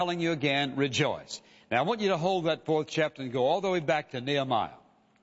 telling you again, rejoice. Now I want you to hold that 4th chapter and go all the way back to Nehemiah.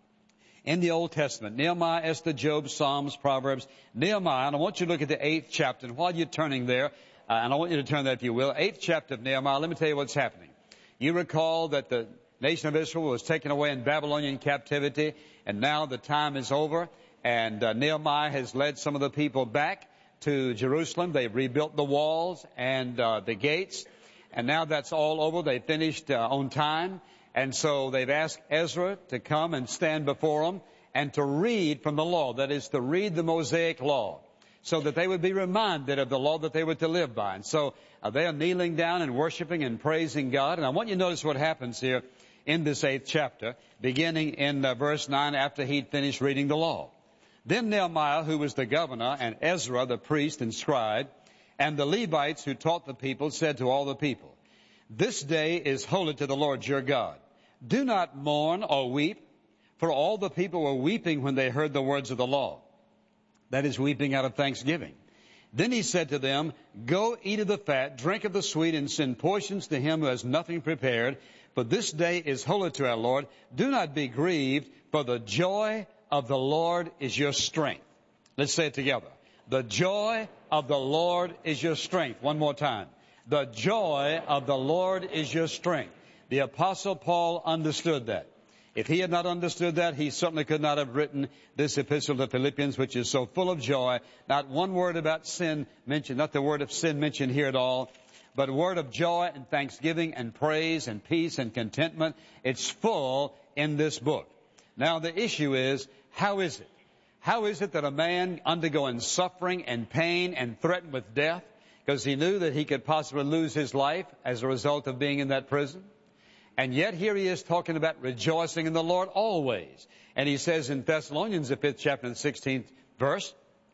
In the Old Testament, Nehemiah, Esther, Job, Psalms, Proverbs, Nehemiah, and I want you to look at the 8th chapter. And while you're turning there, and I want you to turn there if you will, 8th chapter of Nehemiah, let me tell you what's happening. You recall that the nation of Israel was taken away in Babylonian captivity, and now the time is over, and Nehemiah has led some of the people back to Jerusalem. They've rebuilt the walls and the gates, and now that's all over. They finished on time, and so they've asked Ezra to come and stand before them and to read from the law, that is, to read the Mosaic law, so that they would be reminded of the law that they were to live by. And so they are kneeling down and worshiping and praising God. And I want you to notice what happens here in this 8th chapter, beginning in verse 9 after he'd finished reading the law. Then Nehemiah, who was the governor, and Ezra, the priest and scribe, and the Levites who taught the people, said to all the people, "This day is holy to the Lord your God. Do not mourn or weep," for all the people were weeping when they heard the words of the law. That is, weeping out of thanksgiving. Then he said to them, "Go eat of the fat, drink of the sweet, and send portions to him who has nothing prepared. For this day is holy to our Lord. Do not be grieved, for the joy of the Lord is your strength." Let's say it together. The joy of the Lord is your strength. One more time. The joy of the Lord is your strength. The Apostle Paul understood that. If he had not understood that, he certainly could not have written this epistle to Philippians, which is so full of joy. Not one word about sin mentioned, not the word of sin mentioned here at all, but a word of joy and thanksgiving and praise and peace and contentment. It's full in this book. Now the issue is, how is it? How is it that a man undergoing suffering and pain and threatened with death, because he knew that he could possibly lose his life as a result of being in that prison, and yet here he is talking about rejoicing in the Lord always. And he says in Thessalonians, the 5th chapter and 16th verse,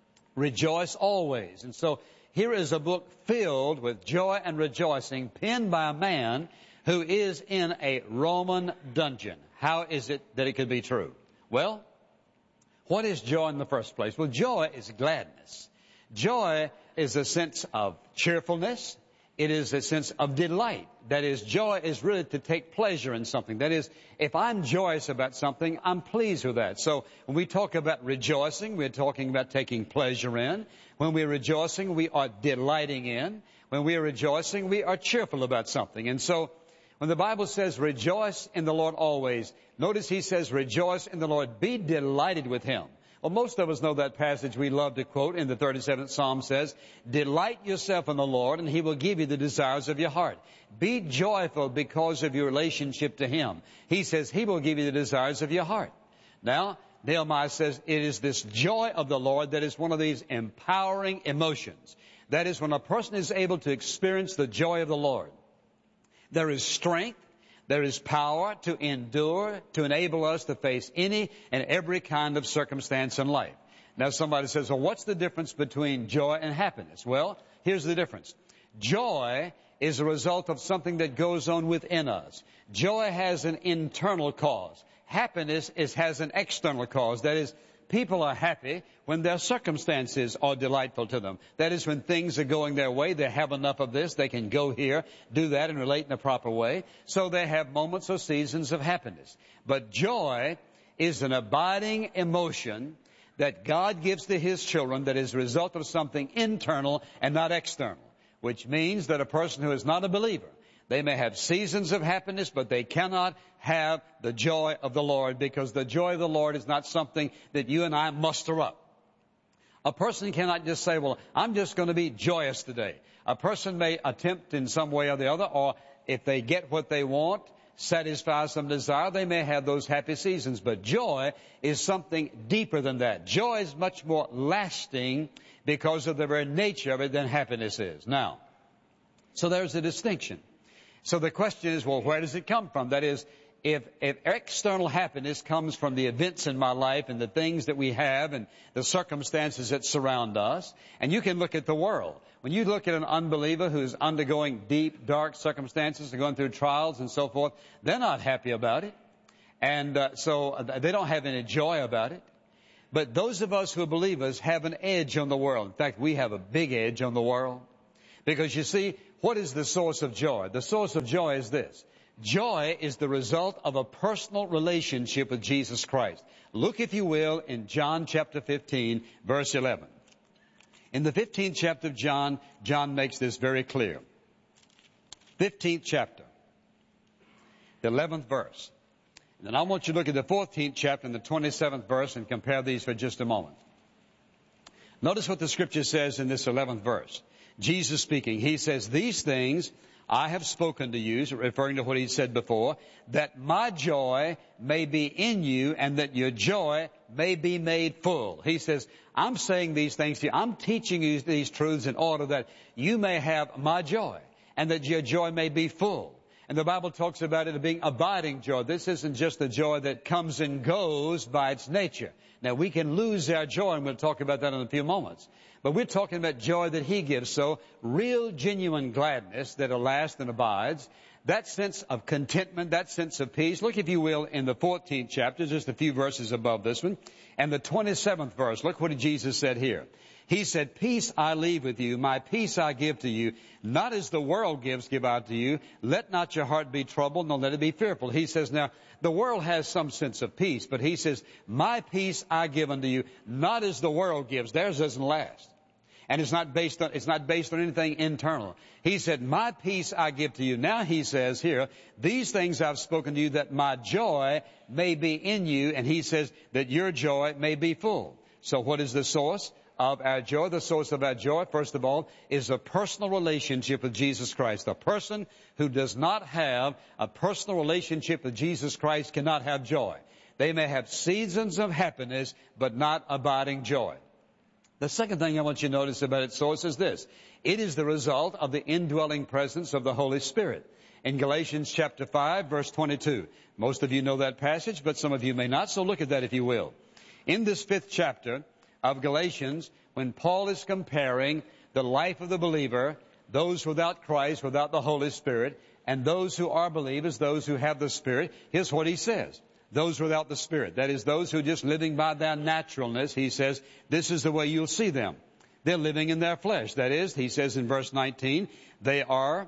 rejoice always. And so here is a book filled with joy and rejoicing, penned by a man who is in a Roman dungeon. How is it that it could be true? Well, what is joy in the first place? Well, joy is gladness. Joy is a sense of cheerfulness. It is a sense of delight. That is, joy is really to take pleasure in something. That is, if I'm joyous about something, I'm pleased with that. So when we talk about rejoicing, we're talking about taking pleasure in. When we're rejoicing, we are delighting in. When we are rejoicing, we are cheerful about something. And so when the Bible says rejoice in the Lord always, notice he says rejoice in the Lord, be delighted with him. Well, most of us know that passage we love to quote in the 37th Psalm says, delight yourself in the Lord and he will give you the desires of your heart. Be joyful because of your relationship to him. He says he will give you the desires of your heart. Now, Nehemiah says it is this joy of the Lord that is one of these empowering emotions. That is, when a person is able to experience the joy of the Lord, there is strength, there is power to endure, to enable us to face any and every kind of circumstance in life. Now somebody says, well, what's the difference between joy and happiness? Well, here's the difference. Joy is a result of something that goes on within us. Joy has an internal cause. Happiness has an external cause. That is, people are happy when their circumstances are delightful to them. That is, when things are going their way, they have enough of this, they can go here, do that, and relate in a proper way. So they have moments or seasons of happiness. But joy is an abiding emotion that God gives to his children that is a result of something internal and not external, which means that a person who is not a believer, they may have seasons of happiness, but they cannot have the joy of the Lord, because the joy of the Lord is not something that you and I muster up. A person cannot just say, well, I'm just going to be joyous today. A person may attempt in some way or the other, or if they get what they want, satisfy some desire, they may have those happy seasons. But joy is something deeper than that. Joy is much more lasting because of the very nature of it than happiness is. Now, so there's a distinction. So the question is, well, where does it come from? That is, if external happiness comes from the events in my life and the things that we have and the circumstances that surround us, and you can look at the world. When you look at an unbeliever who's undergoing deep, dark circumstances and going through trials and so forth, they're not happy about it. And so they don't have any joy about it. But those of us who are believers have an edge on the world. In fact, we have a big edge on the world. Because you see, what is the source of joy? The source of joy is this. Joy is the result of a personal relationship with Jesus Christ. Look, if you will, in John chapter 15, verse 11. In the 15th chapter of John, John makes this very clear. 15th chapter, the 11th verse. And then I want you to look at the 14th chapter and the 27th verse and compare these for just a moment. Notice what the scripture says in this 11th verse. Jesus speaking, he says, these things I have spoken to you, referring to what he said before, that my joy may be in you and that your joy may be made full. He says, I'm saying these things to you. I'm teaching you these truths in order that you may have my joy and that your joy may be full. And the Bible talks about it being abiding joy. This isn't just the joy that comes and goes by its nature. Now, we can lose our joy, and we'll talk about that in a few moments. But we're talking about joy that he gives. So, real, genuine gladness that will last and abides. That sense of contentment, that sense of peace. Look, if you will, in the 14th chapter, just a few verses above this one. And the 27th verse, look what Jesus said here. He said, peace I leave with you, my peace I give to you. Not as the world gives, give I to you. Let not your heart be troubled, nor let it be fearful. He says, now, the world has some sense of peace, but he says, my peace I give unto you, not as the world gives. Theirs doesn't last. And it's not based on anything internal. He said, my peace I give to you. Now he says here, these things I've spoken to you that my joy may be in you. And he says that your joy may be full. So what is the source of our joy? The source of our joy, first of all, is a personal relationship with Jesus Christ. A person who does not have a personal relationship with Jesus Christ cannot have joy. They may have seasons of happiness, but not abiding joy. The second thing I want you to notice about its source is this. It is the result of the indwelling presence of the Holy Spirit. In Galatians chapter 5, verse 22. Most of you know that passage, but some of you may not, so look at that if you will. In this 5th chapter of Galatians, when Paul is comparing the life of the believer, those without Christ, without the Holy Spirit, and those who are believers, those who have the Spirit, here's what he says. Those without the Spirit, that is, those who are just living by their naturalness, he says, this is the way you'll see them. They're living in their flesh. That is, he says in verse 19, they are,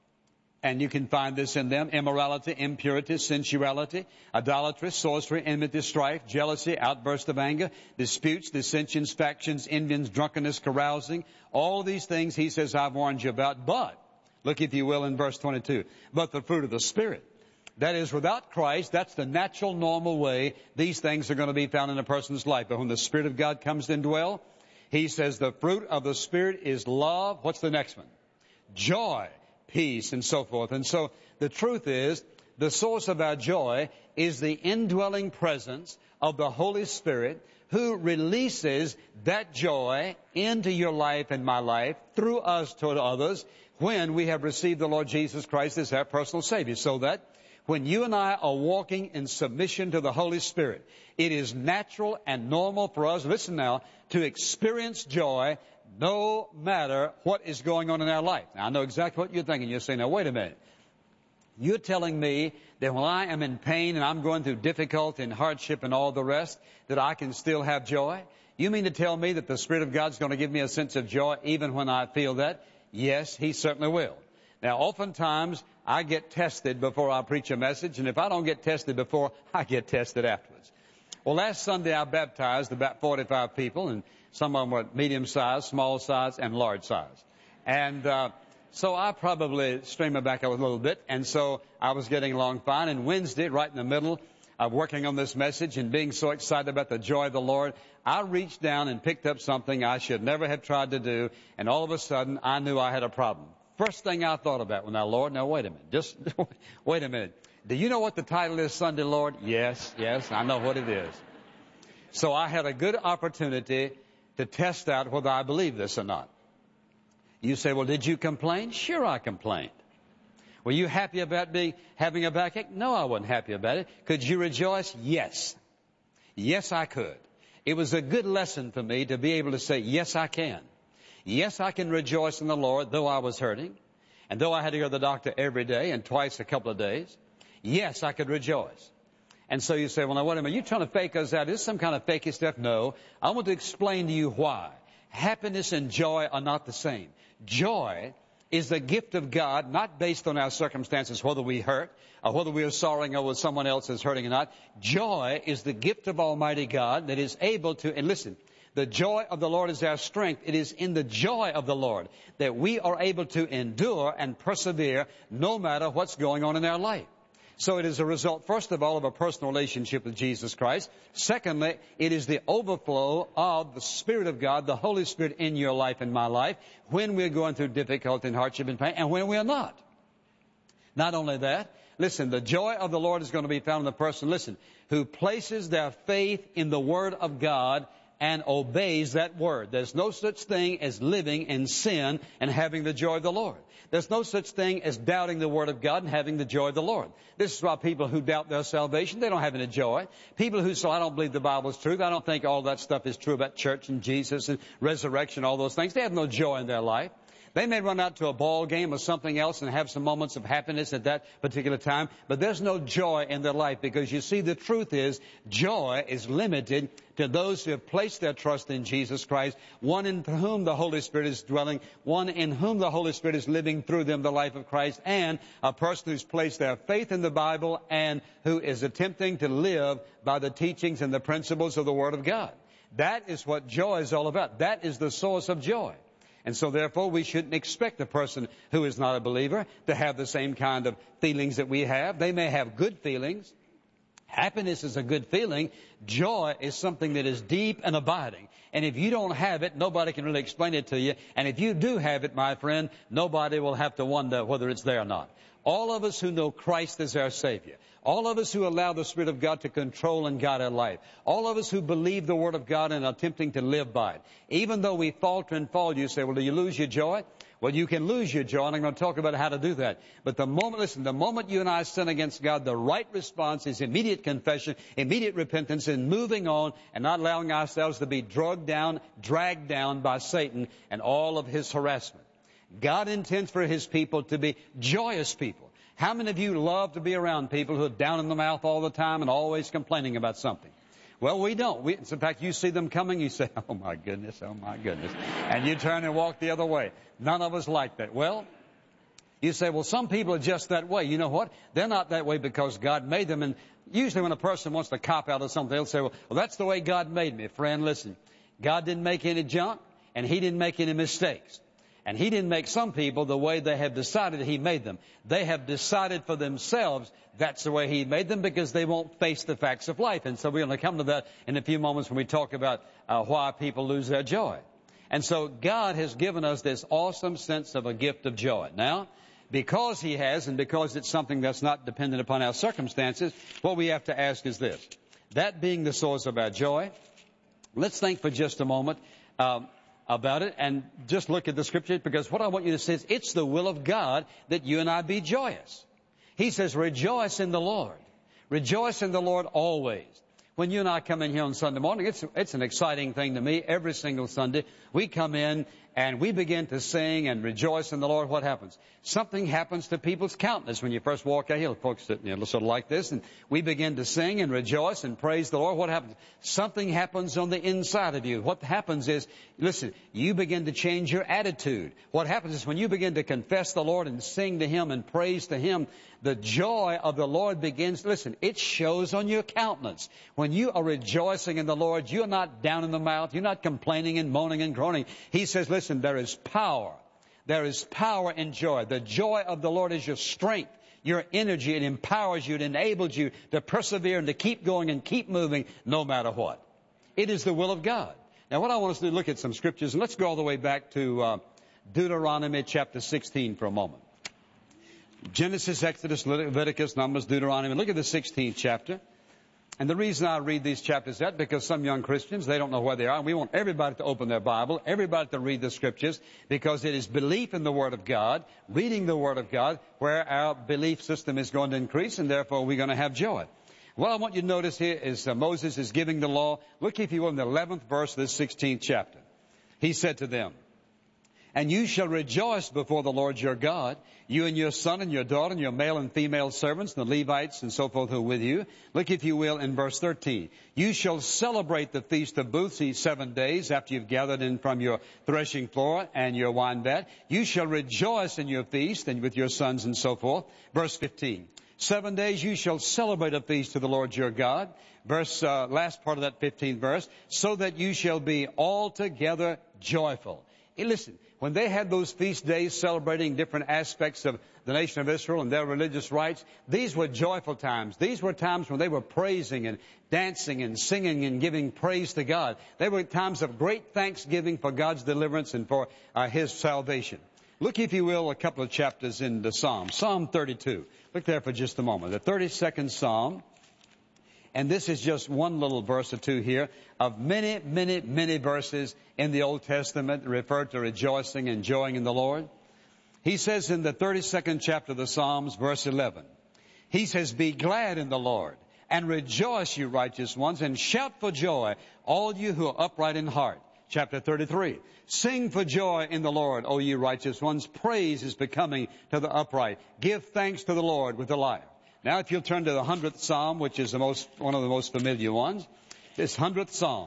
and you can find this in them, immorality, impurity, sensuality, idolatry, sorcery, enmity, strife, jealousy, outburst of anger, disputes, dissensions, factions, envyings, drunkenness, carousing. All these things, he says, I've warned you about. But, look if you will in verse 22, but the fruit of the Spirit. That is, without Christ, that's the natural, normal way these things are going to be found in a person's life. But when the Spirit of God comes to indwell, he says the fruit of the Spirit is love. What's the next one? Joy, peace, and so forth. And so the truth is, the source of our joy is the indwelling presence of the Holy Spirit who releases that joy into your life and my life through us toward others when we have received the Lord Jesus Christ as our personal Savior. So that when you and I are walking in submission to the Holy Spirit, it is natural and normal for us, listen now, to experience joy no matter what is going on in our life. Now, I know exactly what you're thinking. You're saying, now, wait a minute. You're telling me that when I am in pain and I'm going through difficulty and hardship and all the rest, that I can still have joy? You mean to tell me that the Spirit of God's going to give me a sense of joy even when I feel that? Yes, He certainly will. Now, oftentimes, I get tested before I preach a message, and if I don't get tested before, I get tested afterwards. Well, last Sunday I baptized about 45 people, and some of them were medium size, small size, and large size. And so I probably streamed my back a little bit, and so I was getting along fine. And Wednesday, right in the middle of working on this message and being so excited about the joy of the Lord, I reached down and picked up something I should never have tried to do, and all of a sudden I knew I had a problem. First thing I thought about when Lord, now wait a minute, just wait a minute. Do you know what the title is Sunday, Lord? Yes, I know what it is. So I had a good opportunity to test out whether I believe this or not. You say, well, did you complain? Sure, I complained. Were you happy about having a backache? No, I wasn't happy about it. Could you rejoice? Yes. Yes, I could. It was a good lesson for me to be able to say, yes, I can. Yes, I can rejoice in the Lord, though I was hurting, and though I had to go to the doctor every day and twice a couple of days. Yes, I could rejoice. And so you say, well, now, wait a minute, you're trying to fake us out. Is this some kind of fakey stuff? No. I want to explain to you why. Happiness and joy are not the same. Joy is the gift of God, not based on our circumstances, whether we hurt or whether we are sorrowing over someone else is hurting or not. Joy is the gift of Almighty God that is able to, and listen, the joy of the Lord is our strength. It is in the joy of the Lord that we are able to endure and persevere no matter what's going on in our life. So it is a result, first of all, of a personal relationship with Jesus Christ. Secondly, it is the overflow of the Spirit of God, the Holy Spirit in your life and my life, when we're going through difficulty and hardship and pain, and when we're not. Not only that, listen, the joy of the Lord is going to be found in the person, listen, who places their faith in the Word of God and obeys that Word. There's no such thing as living in sin and having the joy of the Lord. There's no such thing as doubting the Word of God and having the joy of the Lord. This is why people who doubt their salvation, they don't have any joy. People who say, I don't believe the Bible is true. I don't think all that stuff is true about church and Jesus and resurrection, all those things. They have no joy in their life. They may run out to a ball game or something else and have some moments of happiness at that particular time, but there's no joy in their life, because you see, the truth is joy is limited to those who have placed their trust in Jesus Christ, one in whom the Holy Spirit is dwelling, one in whom the Holy Spirit is living through them, the life of Christ, and a person who's placed their faith in the Bible and who is attempting to live by the teachings and the principles of the Word of God. That is what joy is all about. That is the source of joy. And so therefore we shouldn't expect a person who is not a believer to have the same kind of feelings that we have. They may have good feelings. Happiness is a good feeling. Joy is something that is deep and abiding. And if you don't have it, nobody can really explain it to you. And if you do have it, my friend, nobody will have to wonder whether it's there or not. All of us who know Christ as our Savior, all of us who allow the Spirit of God to control and guide our life, all of us who believe the Word of God and are attempting to live by it, even though we falter and fall, you say, well, do you lose your joy? Well, you can lose your joy, and I'm going to talk about how to do that. But the moment you and I sin against God, the right response is immediate confession, immediate repentance, and moving on and not allowing ourselves to be dragged down by Satan and all of his harassment. God intends for His people to be joyous people. How many of you love to be around people who are down in the mouth all the time and always complaining about something? Well, we don't. In fact, you see them coming, you say, oh my goodness. And you turn and walk the other way. None of us like that. Well, you say, well, some people are just that way. You know what? They're not that way because God made them. And usually when a person wants to cop out of something, they'll say, well, that's the way God made me. Friend, listen, God didn't make any junk, and He didn't make any mistakes. And He didn't make some people the way they have decided He made them. They have decided for themselves that's the way He made them, because they won't face the facts of life. And so we're going to come to that in a few moments when we talk about why people lose their joy. And so God has given us this awesome sense of a gift of joy. Now, because He has, and because it's something that's not dependent upon our circumstances, what we have to ask is this. That being the source of our joy, let's think for just a moment about it and just look at the Scripture, because what I want you to see is it's the will of God that you and I be joyous. He says, rejoice in the Lord. Rejoice in the Lord always. When you and I come in here on Sunday morning, it's an exciting thing to me. Every single Sunday, we come in and we begin to sing and rejoice in the Lord. What happens? Something happens to people's countenance when you first walk out here. Folks sitting there sort of like this, and we begin to sing and rejoice and praise the Lord. What happens? Something happens on the inside of you. What happens is, listen, you begin to change your attitude. What happens is when you begin to confess the Lord and sing to Him and praise to Him, the joy of the Lord begins, listen, it shows on your countenance. When you are rejoicing in the Lord, you're not down in the mouth. You're not complaining and moaning and groaning. He says, listen, there is power. There is power in joy. The joy of the Lord is your strength, your energy. It empowers you. It enables you to persevere and to keep going and keep moving no matter what. It is the will of God. Now, what I want us to do is look at some scriptures. And let's go all the way back to Deuteronomy chapter 16 for a moment. Genesis, Exodus, Leviticus, Numbers, Deuteronomy. Look at the 16th chapter. And the reason I read these chapters is that because some young Christians, they don't know where they are. And we want everybody to open their Bible, everybody to read the Scriptures, because it is belief in the Word of God, reading the Word of God, where our belief system is going to increase, and therefore we're going to have joy. What I want you to notice here is Moses is giving the law. Look, if you will, in the 11th verse of this 16th chapter. He said to them, And you shall rejoice before the Lord your God, you and your son and your daughter and your male and female servants, the Levites and so forth who are with you. Look, if you will, in verse 13. You shall celebrate the Feast of Booths these 7 days after you've gathered in from your threshing floor and your wine vat. You shall rejoice in your feast and with your sons and so forth. Verse 15. 7 days you shall celebrate a feast to the Lord your God. Last part of that 15th verse. So that you shall be altogether joyful. Hey, listen, when they had those feast days celebrating different aspects of the nation of Israel and their religious rites, these were joyful times. These were times when they were praising and dancing and singing and giving praise to God. They were times of great thanksgiving for God's deliverance and for His salvation. Look, if you will, a couple of chapters in the Psalm. Psalm 32. Look there for just a moment. The 32nd Psalm. And this is just one little verse or two here of many, many, many verses in the Old Testament that refer to rejoicing and joying in the Lord. He says in the 32nd chapter of the Psalms, verse 11, he says, be glad in the Lord and rejoice, you righteous ones, and shout for joy, all you who are upright in heart. Chapter 33, sing for joy in the Lord, O you righteous ones. Praise is becoming to the upright. Give thanks to the Lord with the lyre. Now, if you'll turn to the 100th Psalm, which is one of the most familiar ones, this 100th Psalm.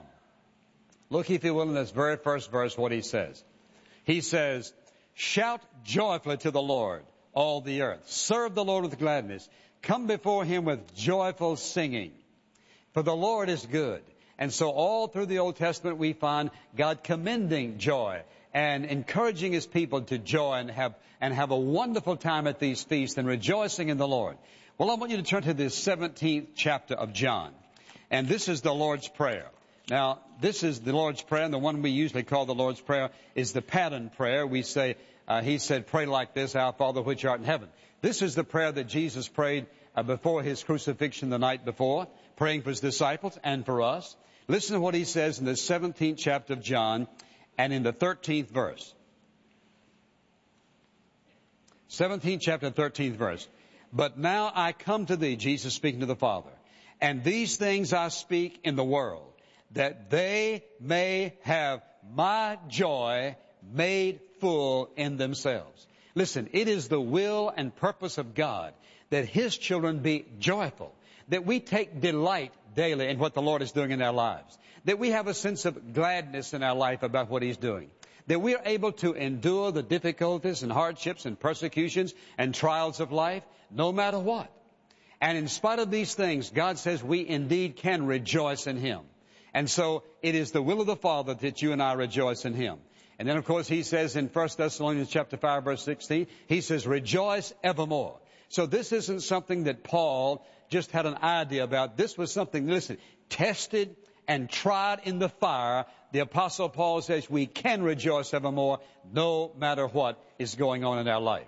Look, if you will, in this very first verse, what he says. He says, shout joyfully to the Lord, all the earth. Serve the Lord with gladness. Come before Him with joyful singing. For the Lord is good. And so all through the Old Testament, we find God commending joy and encouraging His people to joy and have a wonderful time at these feasts and rejoicing in the Lord. Well, I want you to turn to the 17th chapter of John. And this is the Lord's Prayer. Now, this is the Lord's Prayer, and the one we usually call the Lord's Prayer is the pattern prayer. We say, He said, pray like this, Our Father which art in heaven. This is the prayer that Jesus prayed before His crucifixion the night before, praying for His disciples and for us. Listen to what He says in the 17th chapter of John and in the 13th verse. 17th chapter, 13th verse. But now I come to thee, Jesus speaking to the Father, and these things I speak in the world, that they may have my joy made full in themselves. Listen, it is the will and purpose of God that His children be joyful, that we take delight daily in what the Lord is doing in our lives, that we have a sense of gladness in our life about what He's doing, that we are able to endure the difficulties and hardships and persecutions and trials of life, no matter what. And in spite of these things, God says we indeed can rejoice in Him. And so it is the will of the Father that you and I rejoice in Him. And then, of course, He says in 1 Thessalonians chapter 5, verse 16, He says, rejoice evermore. So this isn't something that Paul just had an idea about. This was something, listen, tested and tried in the fire. The Apostle Paul says we can rejoice evermore no matter what is going on in our life.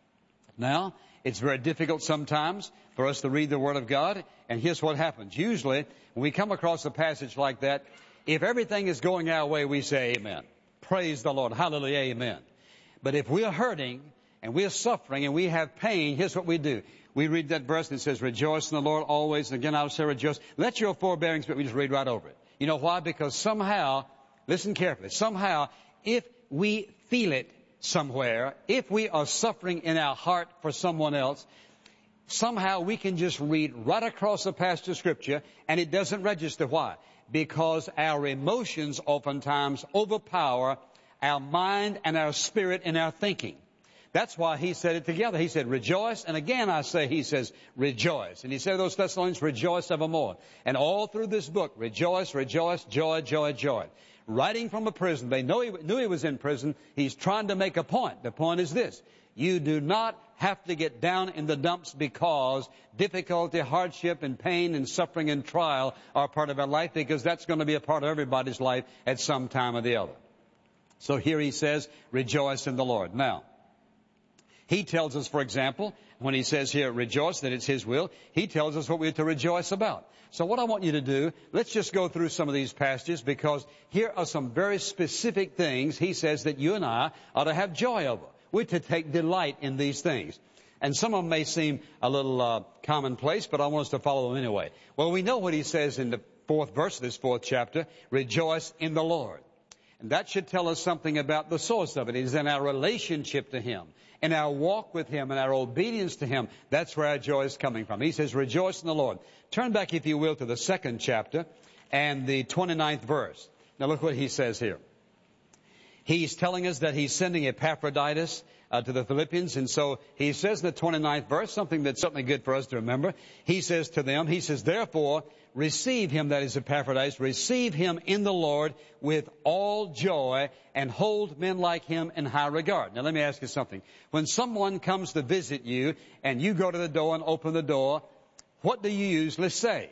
Now, it's very difficult sometimes for us to read the Word of God, and here's what happens. Usually, when we come across a passage like that, if everything is going our way, we say amen. Praise the Lord. Hallelujah. Amen. But if we're hurting and we're suffering and we have pain, here's what we do. We read that verse and it says, rejoice in the Lord always. And again, I'll say rejoice. Let your forbearance, but we just read right over it. You know why? Because somehow, listen carefully, somehow, if we feel it somewhere, if we are suffering in our heart for someone else, somehow we can just read right across a passage of Scripture and it doesn't register. Why? Because our emotions oftentimes overpower our mind and our spirit and our thinking. That's why he said it together. He said, rejoice. And again, I say, he says, rejoice. And he said to those Thessalonians, rejoice evermore. And all through this book, rejoice, rejoice, joy, joy, joy. Writing from a prison. They knew he was in prison. He's trying to make a point. The point is this. You do not have to get down in the dumps because difficulty, hardship, and pain, and suffering, and trial are part of our life, because that's going to be a part of everybody's life at some time or the other. So here he says, rejoice in the Lord. Now, he tells us, for example, when he says here, rejoice, that it's his will, he tells us what we're to rejoice about. So what I want you to do, let's just go through some of these passages, because here are some very specific things he says that you and I ought to have joy over. We're to take delight in these things. And some of them may seem a little commonplace, but I want us to follow them anyway. Well, we know what he says in the 4th verse of this 4th chapter, rejoice in the Lord. And that should tell us something about the source of it. It is in our relationship to Him, in our walk with Him, and our obedience to Him. That's where our joy is coming from. He says, rejoice in the Lord. Turn back, if you will, to the 2nd chapter and the 29th verse. Now look what he says here. He's telling us that he's sending Epaphroditus to the Philippians. And so he says in the 29th verse, something that's certainly good for us to remember. He says to them, he says, therefore, receive him, that is Epaphroditus, receive him in the Lord with all joy and hold men like him in high regard. Now let me ask you something. When someone comes to visit you and you go to the door and open the door, what do you usually say?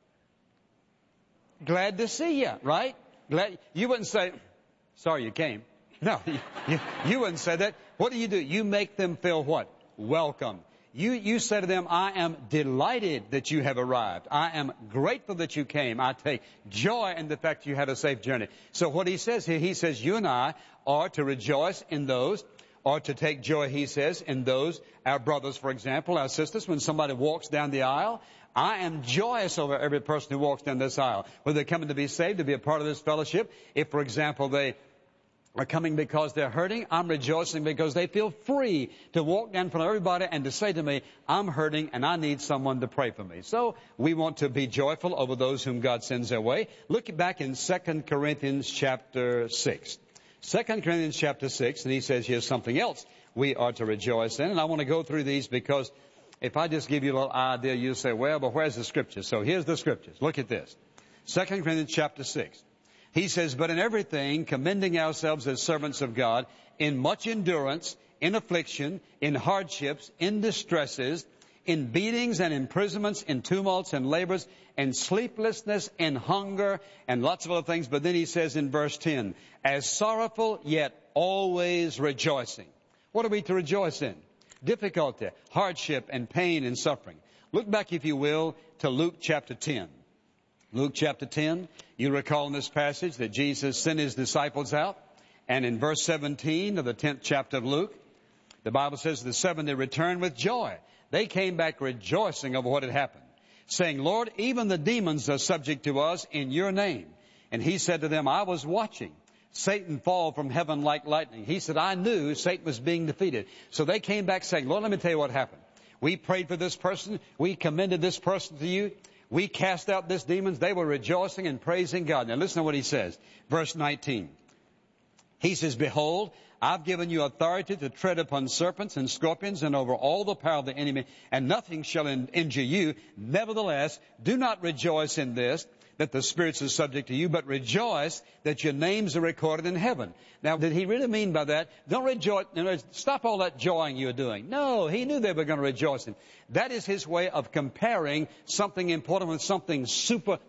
Glad to see you, right? Glad. You wouldn't say, sorry you came. No, you wouldn't say that. What do? You make them feel what? Welcome. You say to them, I am delighted that you have arrived. I am grateful that you came. I take joy in the fact you had a safe journey. So what he says here, he says you and I are to rejoice in those, or to take joy, he says, in those, our brothers, for example, our sisters, when somebody walks down the aisle. I am joyous over every person who walks down this aisle, whether they're coming to be saved, to be a part of this fellowship. If, for example, they are coming because they're hurting, I'm rejoicing because they feel free to walk down in front of everybody and to say to me, I'm hurting and I need someone to pray for me. So we want to be joyful over those whom God sends their way. Look back in 2 Corinthians chapter 6. 2 Corinthians chapter 6, and he says here's something else we are to rejoice in. And I want to go through these because if I just give you a little idea, you'll say, well, but where's the scripture? So here's the scriptures. Look at this. 2 Corinthians chapter 6. He says, but in everything, commending ourselves as servants of God, in much endurance, in affliction, in hardships, in distresses, in beatings and imprisonments, in tumults and labors, and sleeplessness, and hunger, and lots of other things. But then he says in verse 10, as sorrowful, yet always rejoicing. What are we to rejoice in? Difficulty, hardship, and pain and suffering. Look back, if you will, to Luke chapter 10. Luke chapter 10, you recall in this passage that Jesus sent his disciples out. And in verse 17 of the 10th chapter of Luke, the Bible says the 70 returned with joy. They came back rejoicing over what had happened, saying, Lord, even the demons are subject to us in your name. And he said to them, I was watching Satan fall from heaven like lightning. He said, I knew Satan was being defeated. So they came back saying, Lord, let me tell you what happened. We prayed for this person. We commended this person to you. We cast out this demons. They were rejoicing and praising God. Now listen to what he says. Verse 19. He says, behold, I've given you authority to tread upon serpents and scorpions and over all the power of the enemy, and nothing shall injure you. Nevertheless, do not rejoice in this, that the spirits are subject to you, but rejoice that your names are recorded in heaven. Now, did he really mean by that? Don't rejoice, stop all that joying you're doing. No, he knew they were going to rejoice in. That is his way of comparing something important with something super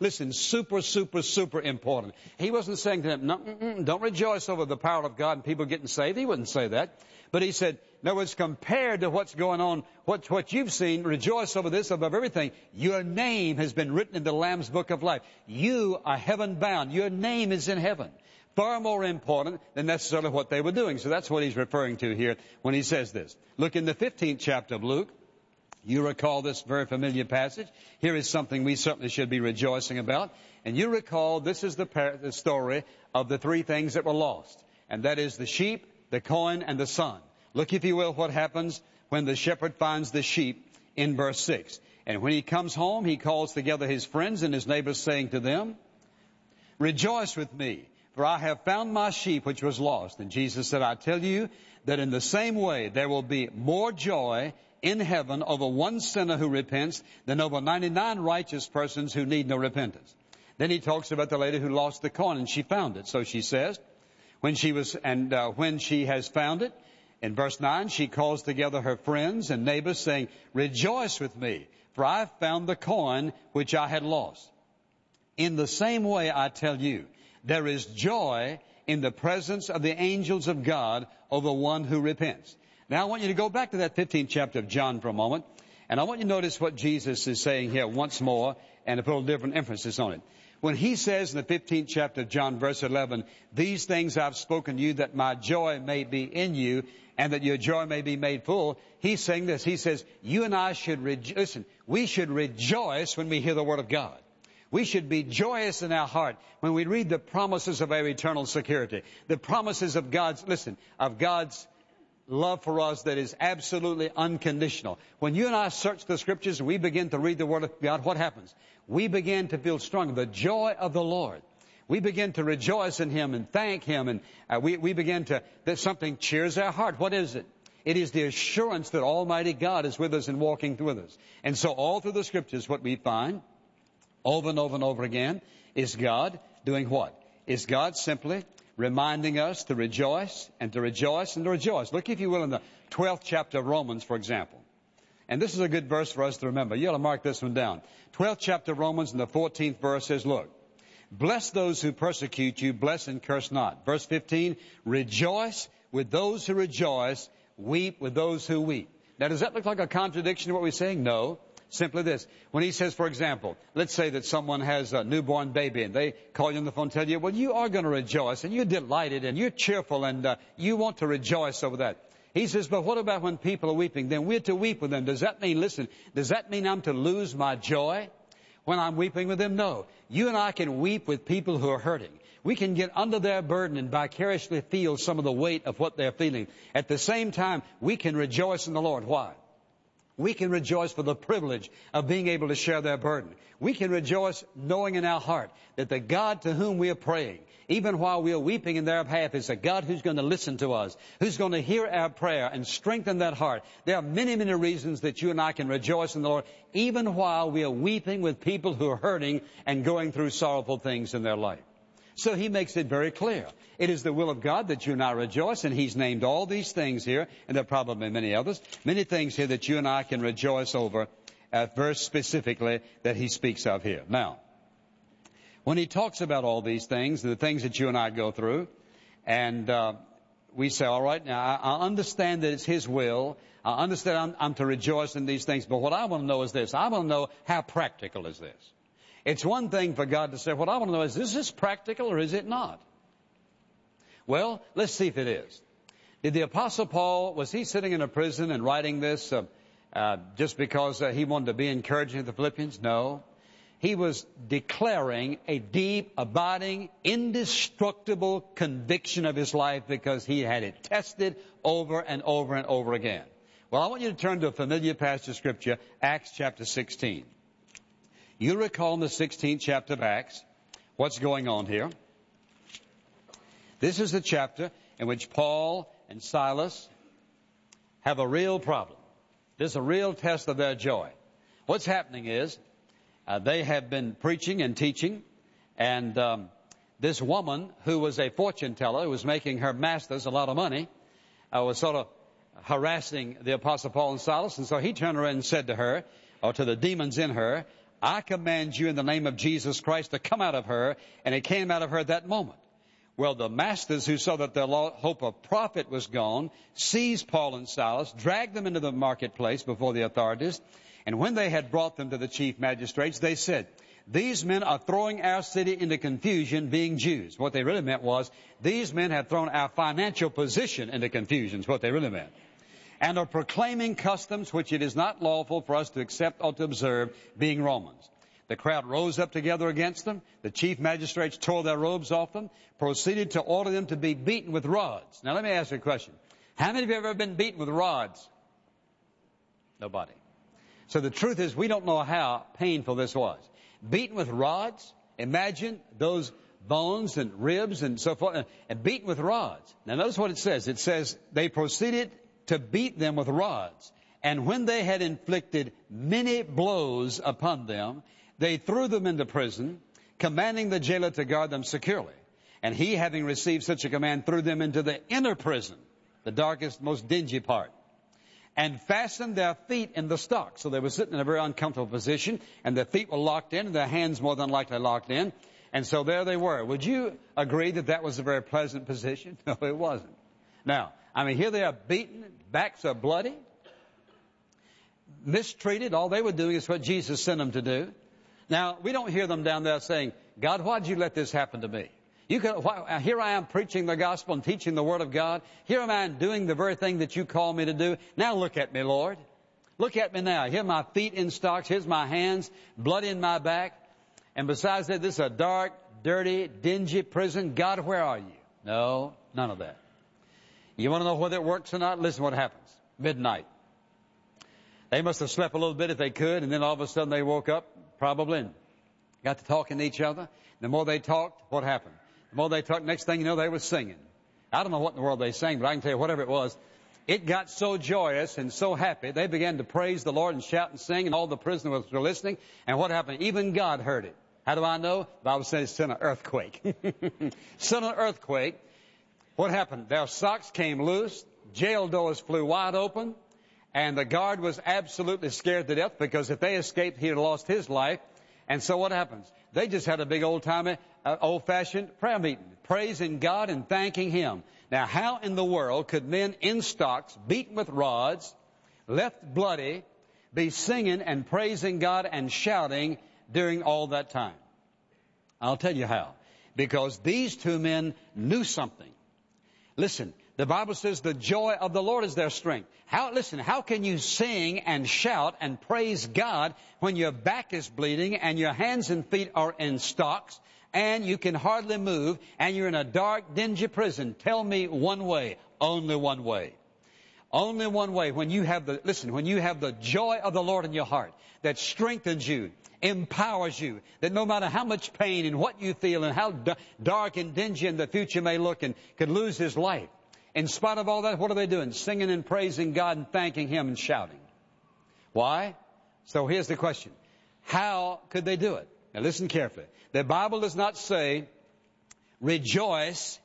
important. He wasn't saying to them, no, don't rejoice over the power of God and people getting saved. He wouldn't say that. But he said, no, it's compared to what's going on, what you've seen, rejoice over this above everything. Your name has been written in the Lamb's Book of Life. You are heaven bound. Your name is in heaven. Far more important than necessarily what they were doing. So that's what he's referring to here when he says this. Look in the 15th chapter of Luke. You recall this very familiar passage. Here is something we certainly should be rejoicing about. And you recall this is the story of the three things that were lost. And that is the sheep, the coin, and the son. Look, if you will, what happens when the shepherd finds the sheep in verse 6. And when he comes home, he calls together his friends and his neighbors, saying to them, rejoice with me, for I have found my sheep which was lost. And Jesus said, I tell you that in the same way there will be more joy in heaven over one sinner who repents than over 99 righteous persons who need no repentance. Then he talks about the lady who lost the coin and she found it. So she says, when she has found it, in verse 9, she calls together her friends and neighbors, saying, rejoice with me, for I have found the coin which I had lost. In the same way, I tell you, there is joy in the presence of the angels of God over one who repents. Now, I want you to go back to that 15th chapter of John for a moment, and I want you to notice what Jesus is saying here once more, and to put a little different emphasis on it. When he says in the 15th chapter of John, verse 11, these things I've spoken to you that my joy may be in you and that your joy may be made full, he's saying this. He says, you and I should we should rejoice when we hear the word of God. We should be joyous in our heart when we read the promises of our eternal security. The promises of God's love for us that is absolutely unconditional. When you and I search the Scriptures and we begin to read the Word of God, what happens? We begin to feel strong. The joy of the Lord. We begin to rejoice in Him and thank Him, and we begin to, that something cheers our heart. What is it? It is the assurance that Almighty God is with us and walking with us. And so all through the Scriptures, what we find over and over and over again is God doing what? Is God simply reminding us to rejoice and to rejoice and to rejoice. Look, if you will, in the 12th chapter of Romans, for example. And this is a good verse for us to remember. You ought to mark this one down. 12th chapter of Romans, and the 14th verse says, look, bless those who persecute you, bless and curse not. Verse 15, rejoice with those who rejoice, weep with those who weep. Now, does that look like a contradiction to what we're saying? No. Simply this. When he says, for example, let's say that someone has a newborn baby and they call you on the phone and tell you, well, you are going to rejoice and you're delighted and you're cheerful and you want to rejoice over that. He says, but what about when people are weeping? Then we're to weep with them. Does that mean, listen, does that mean I'm to lose my joy when I'm weeping with them? No. You and I can weep with people who are hurting. We can get under their burden and vicariously feel some of the weight of what they're feeling. At the same time, we can rejoice in the Lord. Why? We can rejoice for the privilege of being able to share their burden. We can rejoice knowing in our heart that the God to whom we are praying, even while we are weeping in their behalf, is a God who's going to listen to us, who's going to hear our prayer and strengthen that heart. There are many, many reasons that you and I can rejoice in the Lord, even while we are weeping with people who are hurting and going through sorrowful things in their life. So he makes it very clear. It is the will of God that you and I rejoice, and he's named all these things here, and there are probably many others, many things here that you and I can rejoice over, verse specifically that he speaks of here. Now, when he talks about all these things, the things that you and I go through, and we say, all right, now I understand that it's his will. I understand I'm to rejoice in these things, but what I want to know is this. I want to know, how practical is this? It's one thing for God to say, what I want to know is this practical or is it not? Well, let's see if it is. Did the Apostle Paul, was he sitting in a prison and writing this just because he wanted to be encouraging to the Philippians? No. He was declaring a deep, abiding, indestructible conviction of his life because he had it tested over and over and over again. Well, I want you to turn to a familiar passage of Scripture, Acts chapter 16. You recall in the 16th chapter of Acts what's going on here. This is the chapter in which Paul and Silas have a real problem. This is a real test of their joy. What's happening is they have been preaching and teaching, and this woman who was a fortune teller, who was making her masters a lot of money, was sort of harassing the Apostle Paul and Silas. And so he turned around and said to her, or to the demons in her, I command you in the name of Jesus Christ to come out of her. And it came out of her at that moment. Well, the masters, who saw that their hope of profit was gone, seized Paul and Silas, dragged them into the marketplace before the authorities. And when they had brought them to the chief magistrates, they said, these men are throwing our city into confusion, being Jews. What they really meant was, these men have thrown our financial position into confusion, is what they really meant. And are proclaiming customs which it is not lawful for us to accept or to observe, being Romans. The crowd rose up together against them. The chief magistrates tore their robes off them, proceeded to order them to be beaten with rods. Now let me ask you a question. How many of you have ever been beaten with rods? Nobody. So the truth is, we don't know how painful this was. Beaten with rods? Imagine those bones and ribs and so forth, and beaten with rods. Now notice what it says. It says, they proceeded to beat them with rods. And when they had inflicted many blows upon them, they threw them into prison, commanding the jailer to guard them securely. And he, having received such a command, threw them into the inner prison, the darkest, most dingy part, and fastened their feet in the stocks. So they were sitting in a very uncomfortable position, and their feet were locked in, and their hands more than likely locked in. And so there they were. Would you agree that that was a very pleasant position? No, it wasn't. Now, I mean, here they are beaten, backs are bloody, mistreated. All they were doing is what Jesus sent them to do. Now, we don't hear them down there saying, God, why did you let this happen to me? Here I am preaching the gospel and teaching the word of God. Here am I doing the very thing that you call me to do. Now look at me, Lord. Look at me now. Here are my feet in stocks. Here's my hands, blood in my back. And besides that, this is a dark, dirty, dingy prison. God, where are you? No, none of that. You want to know whether it works or not? Listen what happens. Midnight. They must have slept a little bit if they could, and then all of a sudden they woke up, probably, and got to talking to each other. The more they talked, what happened? The more they talked, next thing you know, they were singing. I don't know what in the world they sang, but I can tell you whatever it was, it got so joyous and so happy, they began to praise the Lord and shout and sing, and all the prisoners were listening. And what happened? Even God heard it. How do I know? The Bible says it sent an earthquake. Sent an earthquake. What happened? Their socks came loose, jail doors flew wide open, and the guard was absolutely scared to death, because if they escaped, he'd have lost his life. And so what happens? They just had a big old-fashioned prayer meeting, praising God and thanking Him. Now, how in the world could men in stocks, beaten with rods, left bloody, be singing and praising God and shouting during all that time? I'll tell you how. Because these two men knew something. Listen, the Bible says the joy of the Lord is their strength. How can you sing and shout and praise God when your back is bleeding and your hands and feet are in stocks and you can hardly move and you're in a dark, dingy prison? Tell me one way. Only one way. Only one way. When you have the joy of the Lord in your heart that strengthens you, empowers you, that no matter how much pain and what you feel and how dark and dingy in the future may look and could lose his life, in spite of all that, what are they doing? Singing and praising God and thanking Him and shouting. Why? So here's the question. How could they do it? Now listen carefully. The Bible does not say rejoice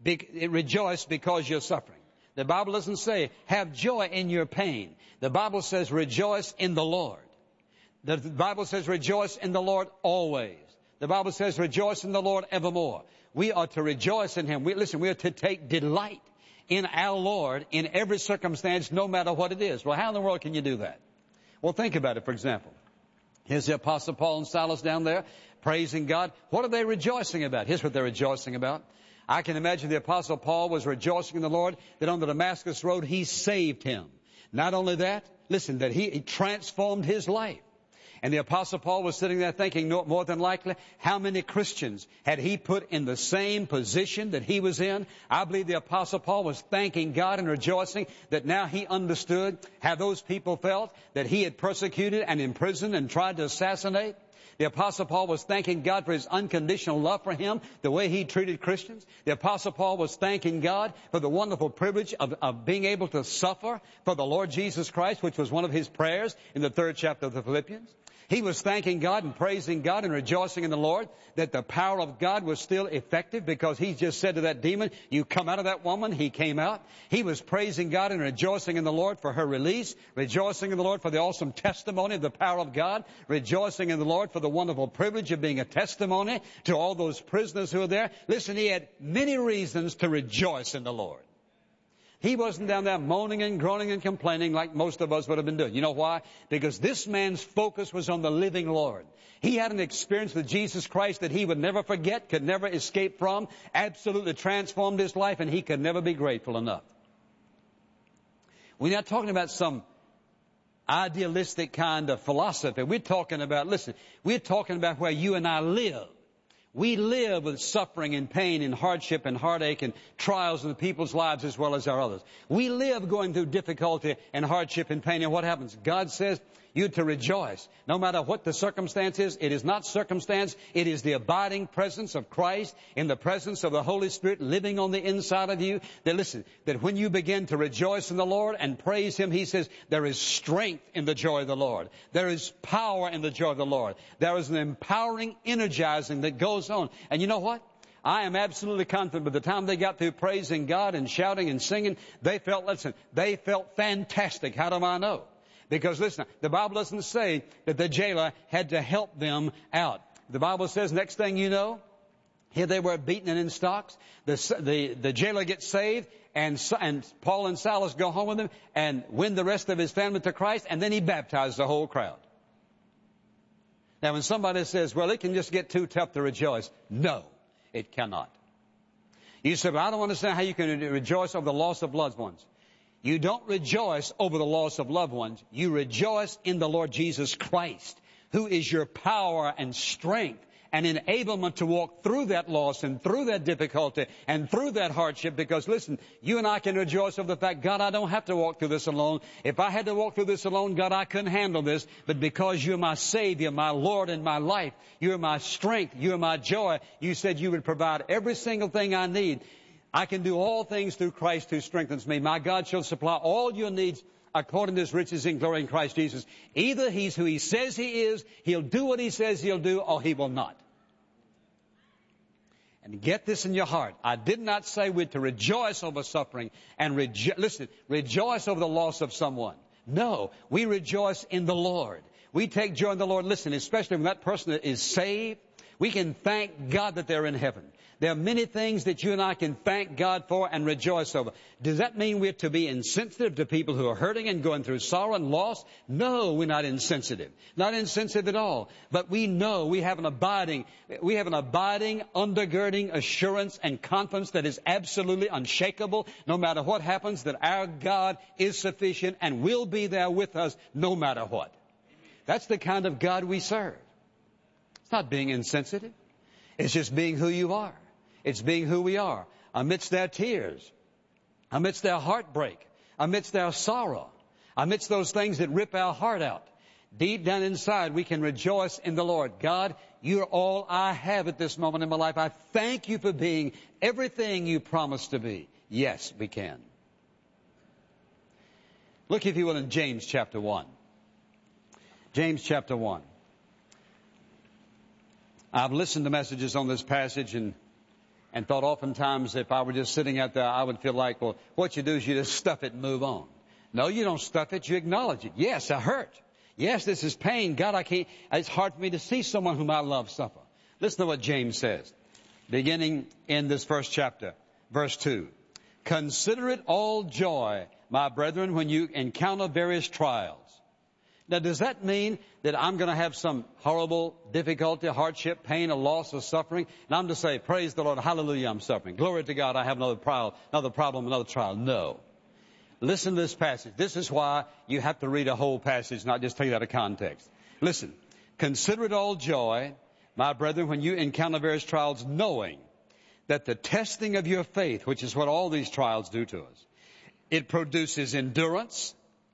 because you're suffering. The Bible doesn't say have joy in your pain. The Bible says rejoice in the Lord. The Bible says rejoice in the Lord always. The Bible says rejoice in the Lord evermore. We are to rejoice in Him. We are to take delight in our Lord in every circumstance, no matter what it is. Well, how in the world can you do that? Well, think about it, for example. Here's the Apostle Paul and Silas down there praising God. What are they rejoicing about? Here's what they're rejoicing about. I can imagine the Apostle Paul was rejoicing in the Lord that on the Damascus Road He saved him. Not only that, listen, that He transformed his life. And the Apostle Paul was sitting there thinking, more than likely, how many Christians had he put in the same position that he was in? I believe the Apostle Paul was thanking God and rejoicing that now he understood how those people felt that he had persecuted and imprisoned and tried to assassinate. The Apostle Paul was thanking God for His unconditional love for him, the way He treated Christians. The Apostle Paul was thanking God for the wonderful privilege of being able to suffer for the Lord Jesus Christ, which was one of his prayers in the 3rd chapter of the Philippians. He was thanking God and praising God and rejoicing in the Lord that the power of God was still effective, because He just said to that demon, you come out of that woman. He came out. He was praising God and rejoicing in the Lord for her release, rejoicing in the Lord for the awesome testimony of the power of God, rejoicing in the Lord for the wonderful privilege of being a testimony to all those prisoners who were there. Listen, he had many reasons to rejoice in the Lord. He wasn't down there moaning and groaning and complaining like most of us would have been doing. You know why? Because this man's focus was on the living Lord. He had an experience with Jesus Christ that he would never forget, could never escape from, absolutely transformed his life, and he could never be grateful enough. We're not talking about some idealistic kind of philosophy. We're talking about where you and I live. We live with suffering and pain and hardship and heartache and trials in the people's lives as well as our others. We live going through difficulty and hardship and pain. And what happens? God says you to rejoice. No matter what the circumstance is, it is not circumstance. It is the abiding presence of Christ in the presence of the Holy Spirit living on the inside of you. That when you begin to rejoice in the Lord and praise Him, He says there is strength in the joy of the Lord. There is power in the joy of the Lord. There is an empowering, energizing that goes on. And you know what? I am absolutely confident by the time they got through praising God and shouting and singing, they felt fantastic. How do I know? Because listen, the Bible doesn't say that the jailer had to help them out. The Bible says, next thing you know, here they were beaten and in stocks. The jailer gets saved, and Paul and Silas go home with him and win the rest of his family to Christ, and then he baptized the whole crowd. Now, when somebody says, well, it can just get too tough to rejoice. No, it cannot. You say, but I don't understand how you can rejoice over the loss of loved ones. You don't rejoice over the loss of loved ones. You rejoice in the Lord Jesus Christ, who is your power and strength and enablement to walk through that loss and through that difficulty and through that hardship. Because listen, you and I can rejoice over the fact, God, I don't have to walk through this alone. If I had to walk through this alone, God, I couldn't handle this. But because you're my Savior, my Lord, and my life, you're my strength, you're my joy. You said you would provide every single thing I need. I can do all things through Christ who strengthens me. My God shall supply all your needs according to his riches in glory in Christ Jesus. Either he's who he says he is, he'll do what he says he'll do, or he will not. And get this in your heart. I did not say we're to rejoice over suffering and rejoice over the loss of someone. No, we rejoice in the Lord. We take joy in the Lord. Listen, especially when that person is saved, we can thank God that they're in heaven. There are many things that you and I can thank God for and rejoice over. Does that mean we're to be insensitive to people who are hurting and going through sorrow and loss? No, we're not insensitive. Not insensitive at all. But we know we have an abiding, undergirding assurance and confidence that is absolutely unshakable. No matter what happens, that our God is sufficient and will be there with us no matter what. That's the kind of God we serve. It's not being insensitive. It's just being who you are. It's being who we are. Amidst their tears, amidst their heartbreak, amidst their sorrow, amidst those things that rip our heart out, deep down inside we can rejoice in the Lord. God, you're all I have at this moment in my life. I thank you for being everything you promised to be. Yes, we can. Look, if you will, in James chapter 1. James chapter 1. I've listened to messages on this passage and thought oftentimes if I were just sitting out there, I would feel like, well, what you do is you just stuff it and move on. No, you don't stuff it. You acknowledge it. Yes, I hurt. Yes, this is pain. God, it's hard for me to see someone whom I love suffer. Listen to what James says, beginning in this first chapter, verse 2. Consider it all joy, my brethren, when you encounter various trials. Now, does that mean that I'm going to have some horrible difficulty, hardship, pain, or loss, or suffering? And I'm to say, praise the Lord, hallelujah, I'm suffering. Glory to God, I have another problem, another trial. No. Listen to this passage. This is why you have to read a whole passage, not just take it out of context. Listen. Consider it all joy, my brethren, when you encounter various trials, knowing that the testing of your faith, which is what all these trials do to us, it produces endurance.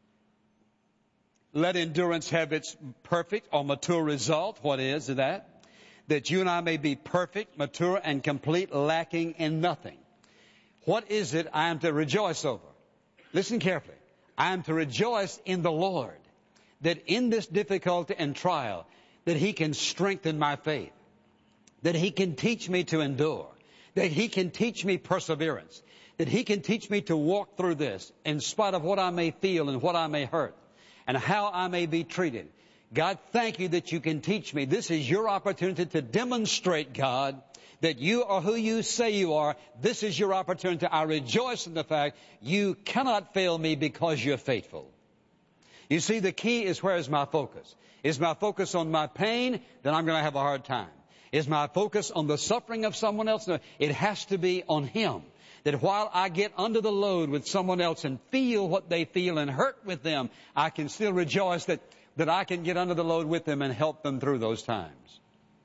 Let endurance have its perfect or mature result. What is that? That you and I may be perfect, mature, and complete, lacking in nothing. What is it I am to rejoice over? Listen carefully. I am to rejoice in the Lord, that in this difficulty and trial, that He can strengthen my faith, that He can teach me to endure, that He can teach me perseverance, that He can teach me to walk through this in spite of what I may feel and what I may hurt, and how I may be treated. God, thank you that you can teach me. This is your opportunity to demonstrate, God, that you are who you say you are. This is your opportunity. I rejoice in the fact you cannot fail me because you're faithful. You see, the key is, where is my focus? Is my focus on my pain? Then I'm going to have a hard time. Is my focus on the suffering of someone else? No, it has to be on Him. That while I get under the load with someone else and feel what they feel and hurt with them, I can still rejoice that I can get under the load with them and help them through those times.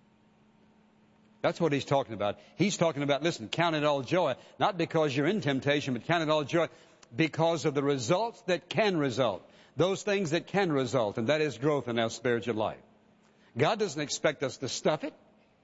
That's what he's talking about. He's talking about, listen, count it all joy, not because you're in temptation, but count it all joy because of the results that can result. Those things that can result, and that is growth in our spiritual life. God doesn't expect us to stuff it.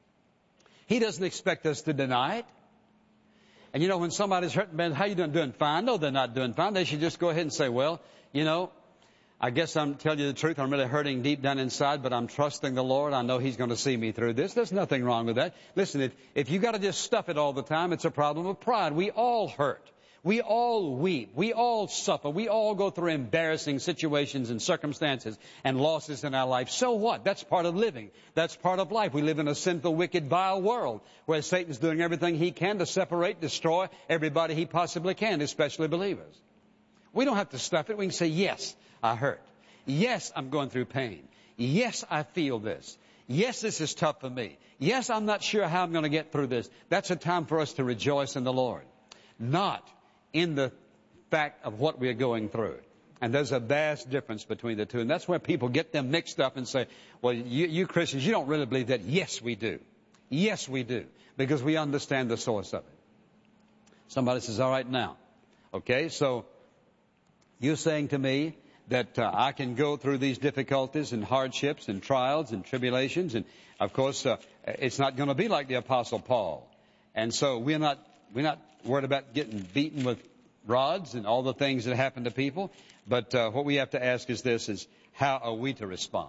He doesn't expect us to deny it. And you know, when somebody's hurting, man, how you doing? Doing fine? No, they're not doing fine. They should just go ahead and say, well, you know, I guess I'm telling you the truth. I'm really hurting deep down inside, but I'm trusting the Lord. I know He's going to see me through this. There's nothing wrong with that. Listen, if you got to just stuff it all the time, it's a problem of pride. We all hurt. We all weep. We all suffer. We all go through embarrassing situations and circumstances and losses in our life. So what? That's part of living. That's part of life. We live in a sinful, wicked, vile world where Satan's doing everything he can to separate, destroy everybody he possibly can, especially believers. We don't have to stuff it. We can say, yes, I hurt. Yes, I'm going through pain. Yes, I feel this. Yes, this is tough for me. Yes, I'm not sure how I'm going to get through this. That's a time for us to rejoice in the Lord. Not in the fact of what we are going through. And there's a vast difference between the two. And that's where people get them mixed up and say, well, you Christians, you don't really believe that. Yes, we do. Yes, we do, because we understand the source of it. Somebody says, all right now, okay, so you're saying to me that I can go through these difficulties and hardships and trials and tribulations, and of course it's not going to be like the Apostle Paul. And so we're not worried about getting beaten with rods and all the things that happen to people. But what we have to ask is this, is how are we to respond?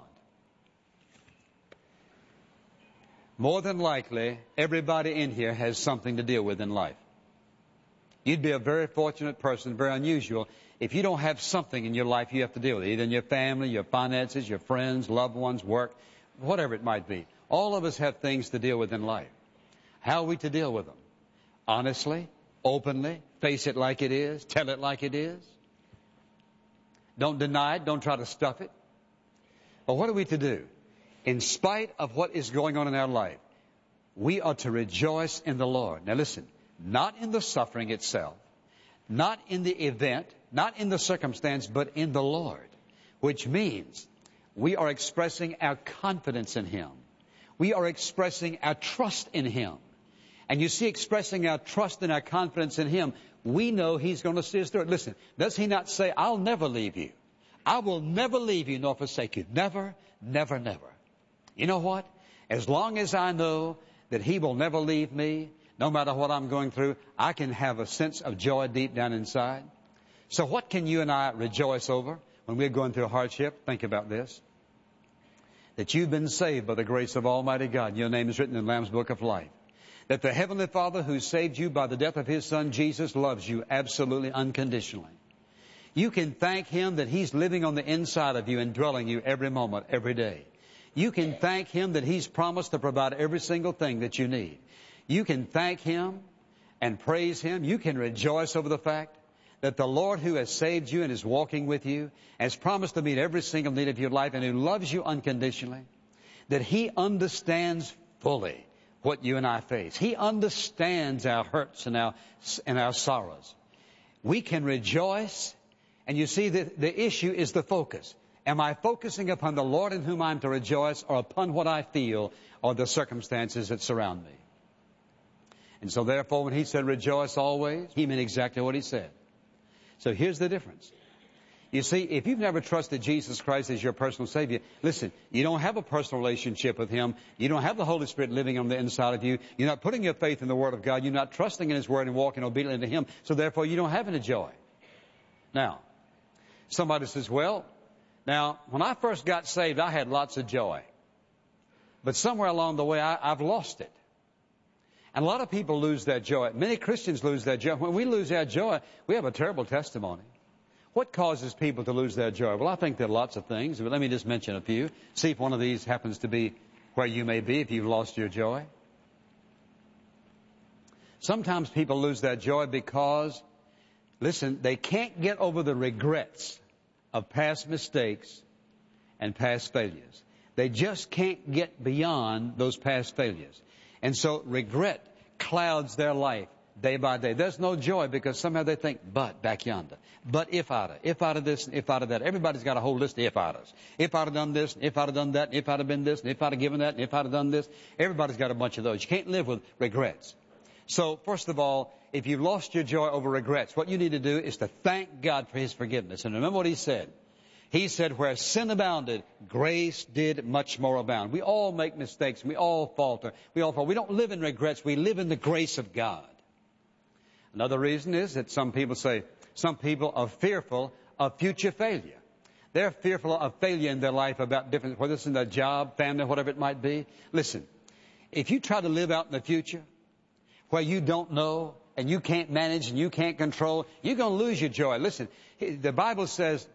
More than likely, everybody in here has something to deal with in life. You'd be a very fortunate person, very unusual, if you don't have something in your life you have to deal with, either in your family, your finances, your friends, loved ones, work, whatever it might be. All of us have things to deal with in life. How are we to deal with them? Honestly, openly, face it like it is, tell it like it is. Don't deny it, don't try to stuff it. But what are we to do? In spite of what is going on in our life, we are to rejoice in the Lord. Now listen, not in the suffering itself, not in the event, not in the circumstance, but in the Lord, which means we are expressing our confidence in Him. We are expressing our trust in Him. And you see, expressing our trust and our confidence in Him, we know He's going to see us through it. Listen, does He not say, I'll never leave you. I will never leave you nor forsake you. Never, never, never. You know what? As long as I know that He will never leave me, no matter what I'm going through, I can have a sense of joy deep down inside. So what can you and I rejoice over when we're going through hardship? Think about this. That you've been saved by the grace of Almighty God. Your name is written in the Lamb's Book of Life. That the Heavenly Father who saved you by the death of His Son Jesus loves you absolutely unconditionally. You can thank Him that He's living on the inside of you and dwelling you every moment, every day. You can thank Him that He's promised to provide every single thing that you need. You can thank Him and praise Him. You can rejoice over the fact that the Lord who has saved you and is walking with you has promised to meet every single need of your life and who loves you unconditionally, that He understands fully what you and I face. He understands our hurts and our sorrows. We can rejoice, and you see the issue is the focus. Am I focusing upon the Lord in whom I'm to rejoice, or upon what I feel or the circumstances that surround me? And so therefore, when He said rejoice always, He meant exactly what He said. So here's the difference. You see, if you've never trusted Jesus Christ as your personal Savior, listen, you don't have a personal relationship with Him. You don't have the Holy Spirit living on the inside of you. You're not putting your faith in the Word of God. You're not trusting in His Word and walking obediently to Him. So therefore, you don't have any joy. Now, somebody says, well, now, when I first got saved, I had lots of joy. But somewhere along the way, I've lost it. And a lot of people lose their joy. Many Christians lose their joy. When we lose our joy, we have a terrible testimony. What causes people to lose their joy? Well, I think there are lots of things, but let me just mention a few. See if one of these happens to be where you may be if you've lost your joy. Sometimes people lose their joy because, listen, they can't get over the regrets of past mistakes and past failures. They just can't get beyond those past failures. And so regret clouds their life day by day. There's no joy because somehow they think, but back yonder. But if I'd have this, and if I'd have that. Everybody's got a whole list of if I'd have. If I'd have done this, and if I'd have done that, and if I'd have been this, and if I'd have given that, and if I'd have done this. Everybody's got a bunch of those. You can't live with regrets. So first of all, if you've lost your joy over regrets, what you need to do is to thank God for His forgiveness. And remember what He said. He said, where sin abounded, grace did much more abound. We all make mistakes. We all falter. We don't live in regrets. We live in the grace of God. Another reason is that some people are fearful of future failure. They're fearful of failure in their life about different, whether it's in their job, family, whatever it might be. Listen, if you try to live out in the future where you don't know and you can't manage and you can't control, you're going to lose your joy. Listen, the Bible says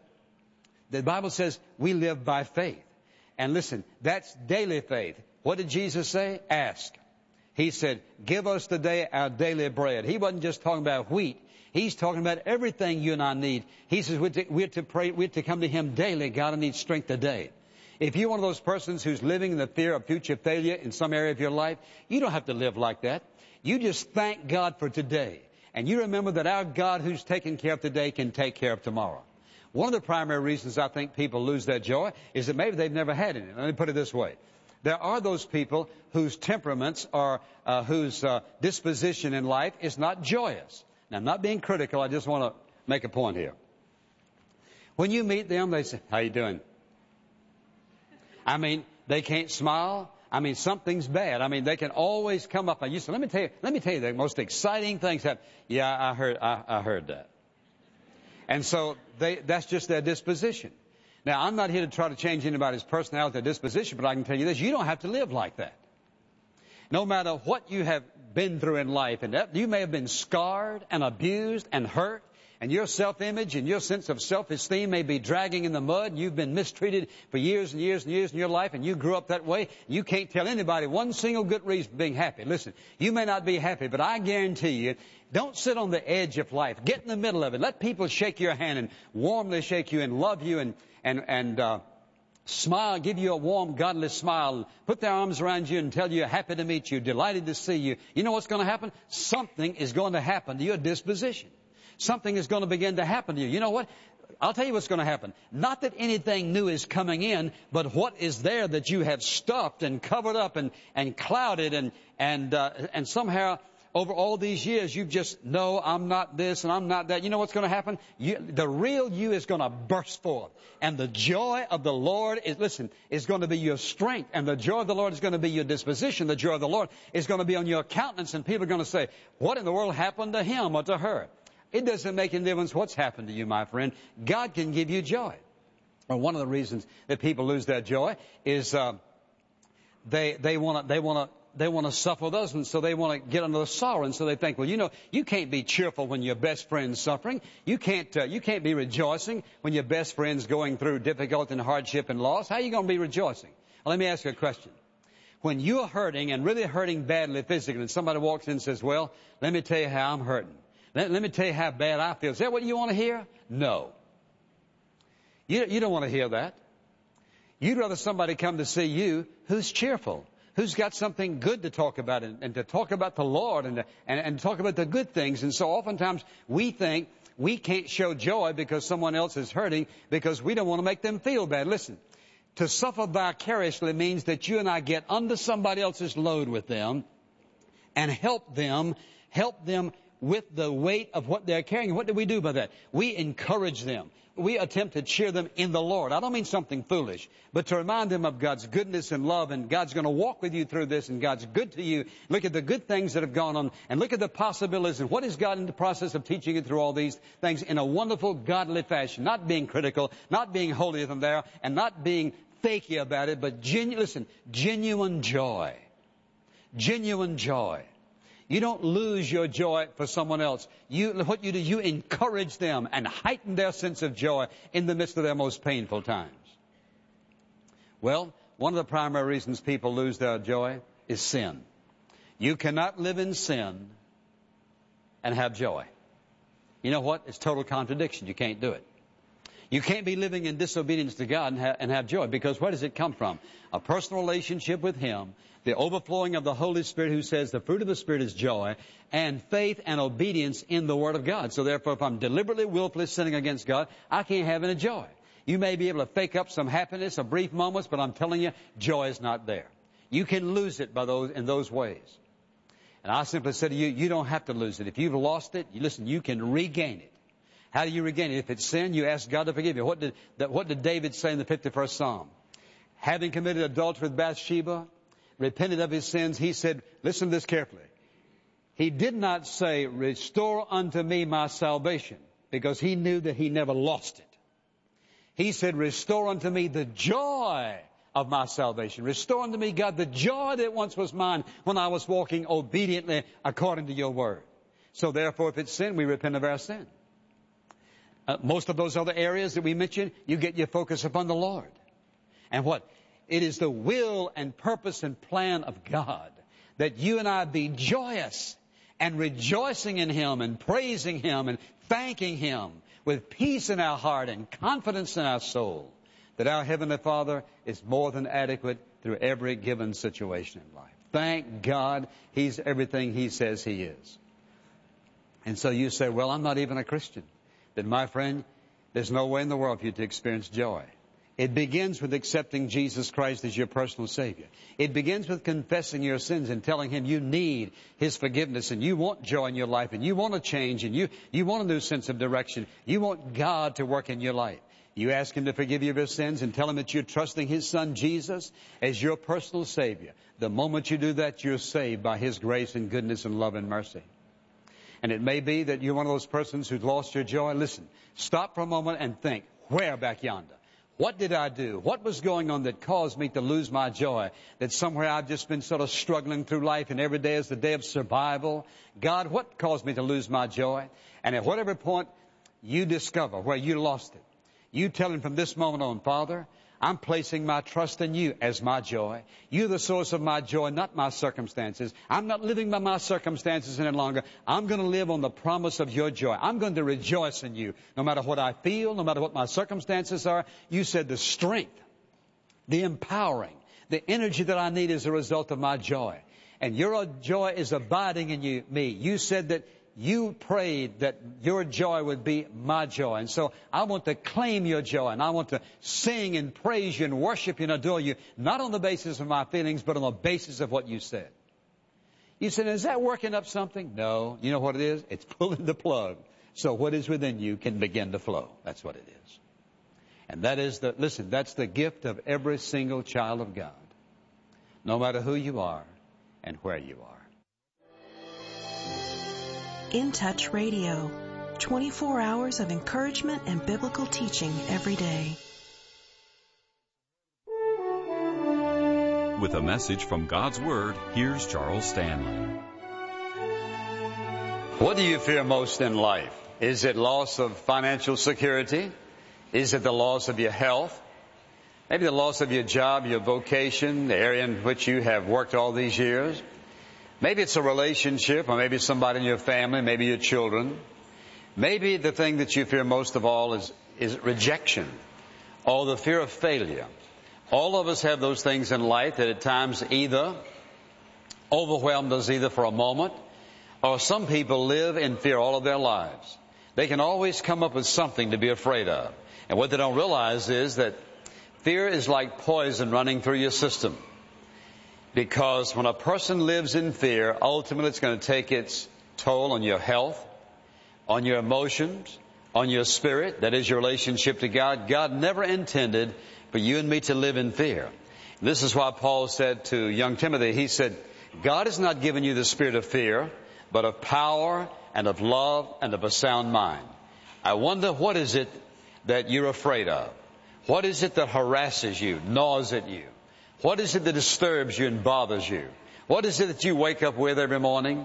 we live by faith. And listen, that's daily faith. What did Jesus say? Ask. He said, give us today our daily bread. He wasn't just talking about wheat. He's talking about everything you and I need. He says we're to pray, we're to come to Him daily. God, I need strength today. If you're one of those persons who's living in the fear of future failure in some area of your life, you don't have to live like that. You just thank God for today. And you remember that our God who's taking care of today can take care of tomorrow. One of the primary reasons I think people lose their joy is that maybe they've never had any. Let me put it this way. There are those people whose temperaments or whose disposition in life is not joyous. Now, I'm not being critical. I just want to make a point here. When you meet them, they say, "How you doing?" I mean, they can't smile. I mean, something's bad. I mean, they can always come up and you say, let me tell you the most exciting things happen. Yeah, I heard that. And so that's just their disposition. Now, I'm not here to try to change anybody's personality or disposition, but I can tell you this, you don't have to live like that. No matter what you have been through in life, and that you may have been scarred and abused and hurt, and your self-image and your sense of self-esteem may be dragging in the mud. You've been mistreated for years and years and years in your life, and you grew up that way. You can't tell anybody one single good reason for being happy. Listen, you may not be happy, but I guarantee you, don't sit on the edge of life. Get in the middle of it. Let people shake your hand and warmly shake you and love you and smile, give you a warm, godly smile, put their arms around you and tell you happy to meet you, delighted to see you. You know what's going to happen? Something is going to happen to your disposition. Something is going to begin to happen to you. You know what? I'll tell you what's going to happen. Not that anything new is coming in, but what is there that you have stuffed and covered up and clouded and somehow over all these years you've just, no, I'm not this and I'm not that. You know what's going to happen? The real you is going to burst forth. And the joy of the Lord is going to be your strength. And the joy of the Lord is going to be your disposition. The joy of the Lord is going to be on your countenance. And people are going to say, what in the world happened to him or to her? It doesn't make any difference what's happened to you, my friend. God can give you joy. Well, one of the reasons that people lose their joy is they want to suffer with others, and so they want to get under the sorrow, and so they think, well, you know, you can't be cheerful when your best friend's suffering. You can't be rejoicing when your best friend's going through difficulty and hardship and loss. How are you going to be rejoicing? Well, let me ask you a question. When you're hurting and really hurting badly physically, and somebody walks in and says, well, let me tell you how I'm hurting. Let me tell you how bad I feel. Is that what you want to hear? No. You don't want to hear that. You'd rather somebody come to see you who's cheerful, who's got something good to talk about and to talk about the Lord and talk about the good things. And so oftentimes we think we can't show joy because someone else is hurting because we don't want to make them feel bad. Listen, to suffer vicariously means that you and I get under somebody else's load with them and help them with the weight of what they're carrying. What do we do by that? We encourage them. We attempt to cheer them in the Lord. I don't mean something foolish, but to remind them of God's goodness and love, and God's going to walk with you through this, and God's good to you. Look at the good things that have gone on, and look at the possibilities, and what is God in the process of teaching you through all these things in a wonderful, godly fashion, not being critical, not being holier than thou, and not being fakey about it, but genuine joy. Genuine joy. You don't lose your joy for someone else. What you do, you encourage them and heighten their sense of joy in the midst of their most painful times. Well, one of the primary reasons people lose their joy is sin. You cannot live in sin and have joy. You know what? It's total contradiction. You can't do it. You can't be living in disobedience to God and have joy, because where does it come from? A personal relationship with Him, the overflowing of the Holy Spirit, who says the fruit of the Spirit is joy, and faith and obedience in the Word of God. So therefore, if I'm deliberately, willfully sinning against God, I can't have any joy. You may be able to fake up some happiness, a brief moments, but I'm telling you, joy is not there. You can lose it in those ways. And I simply say to you, you don't have to lose it. If you've lost it, you can regain it. How do you regain it? If it's sin, you ask God to forgive you. What did David say in the 51st Psalm? Having committed adultery with Bathsheba, repented of his sins, he said, listen to this carefully. He did not say, restore unto me my salvation, because he knew that he never lost it. He said, restore unto me the joy of my salvation. Restore unto me, God, the joy that once was mine when I was walking obediently according to your word. So therefore, if it's sin, we repent of our sin. Most of those other areas that we mentioned, you get your focus upon the Lord. And what? It is the will and purpose and plan of God that you and I be joyous and rejoicing in Him and praising Him and thanking Him with peace in our heart and confidence in our soul that our Heavenly Father is more than adequate through every given situation in life. Thank God He's everything He says He is. And so you say, well, I'm not even a Christian. Then, my friend, there's no way in the world for you to experience joy. It begins with accepting Jesus Christ as your personal Savior. It begins with confessing your sins and telling Him you need His forgiveness and you want joy in your life and you want a change and you want a new sense of direction. You want God to work in your life. You ask Him to forgive you of your sins and tell Him that you're trusting His Son Jesus as your personal Savior. The moment you do that, you're saved by His grace and goodness and love and mercy. And it may be that you're one of those persons who's lost your joy. Listen, stop for a moment and think, where back yonder? What did I do? What was going on that caused me to lose my joy? That somewhere I've just been sort of struggling through life and every day is the day of survival. God, what caused me to lose my joy? And at whatever point you discover where you lost it, you tell Him from this moment on, Father, I'm placing my trust in you as my joy. You're the source of my joy, not my circumstances. I'm not living by my circumstances any longer. I'm going to live on the promise of your joy. I'm going to rejoice in you. No matter what I feel, no matter what my circumstances are, you said the strength, the empowering, the energy that I need is a result of my joy. And your joy is abiding in me. You said that you prayed that your joy would be my joy. And so I want to claim your joy, and I want to sing and praise you and worship you and adore you, not on the basis of my feelings, but on the basis of what you said. You said, is that working up something? No. You know what it is? It's pulling the plug. So what is within you can begin to flow. That's what it is. And that is that's the gift of every single child of God, no matter who you are and where you are. In Touch Radio, 24 hours of encouragement and biblical teaching every day. With a message from God's Word, here's Charles Stanley. What do you fear most in life? Is it loss of financial security? Is it the loss of your health? Maybe the loss of your job, your vocation, the area in which you have worked all these years? Maybe it's a relationship, or maybe it's somebody in your family, maybe your children. Maybe the thing that you fear most of all is rejection, or the fear of failure. All of us have those things in life that at times either overwhelm us either for a moment, or some people live in fear all of their lives. They can always come up with something to be afraid of. And what they don't realize is that fear is like poison running through your system. Because when a person lives in fear, ultimately it's going to take its toll on your health, on your emotions, on your spirit, that is your relationship to God. God never intended for you and me to live in fear. This is why Paul said to young Timothy, he said, God has not given you the spirit of fear, but of power and of love and of a sound mind. I wonder, what is it that you're afraid of? What is it that harasses you, gnaws at you? What is it that disturbs you and bothers you? What is it that you wake up with every morning,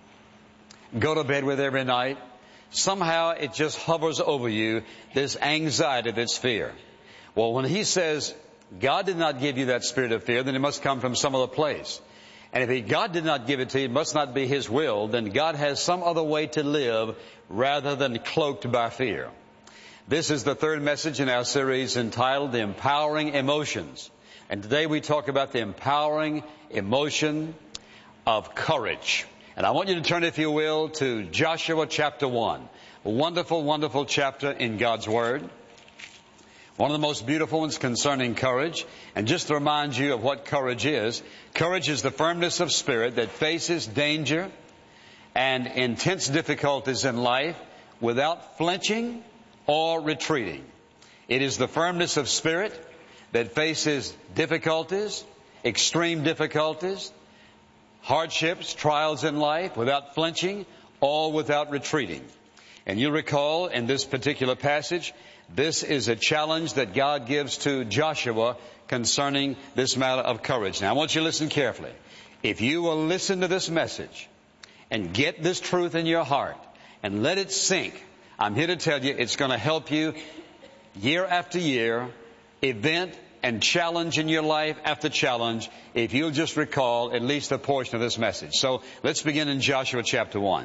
go to bed with every night? Somehow it just hovers over you, this anxiety, this fear. Well, when he says God did not give you that spirit of fear, then it must come from some other place. And if God did not give it to you, it must not be His will, then God has some other way to live rather than cloaked by fear. This is the third message in our series entitled The Empowering Emotions. And today we talk about the empowering emotion of courage. And I want you to turn, if you will, to Joshua chapter 1. A wonderful, wonderful chapter in God's Word. One of the most beautiful ones concerning courage. And just to remind you of what courage is the firmness of spirit that faces danger and intense difficulties in life without flinching or retreating. It is the firmness of spirit that faces difficulties, extreme difficulties, hardships, trials in life without flinching or without retreating. And you recall in this particular passage, this is a challenge that God gives to Joshua concerning this matter of courage. Now I want you to listen carefully. If you will listen to this message and get this truth in your heart and let it sink, I'm here to tell you it's going to help you year after year, event and challenge in your life after challenge, if you'll just recall at least a portion of this message. So let's begin in Joshua chapter 1.